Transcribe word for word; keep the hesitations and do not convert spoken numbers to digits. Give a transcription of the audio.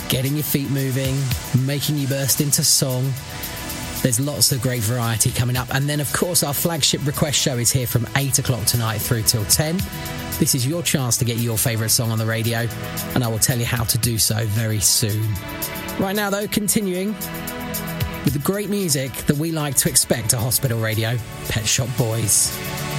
getting your feet moving, making you burst into song. There's lots of great variety coming up. And then, of course, our flagship request show is here from eight o'clock tonight through till ten. This is your chance to get your favourite song on the radio, and I will tell you how to do so very soon. Right now, though, continuing with the great music that we like to expect at Hospital Radio, Pet Shop Boys.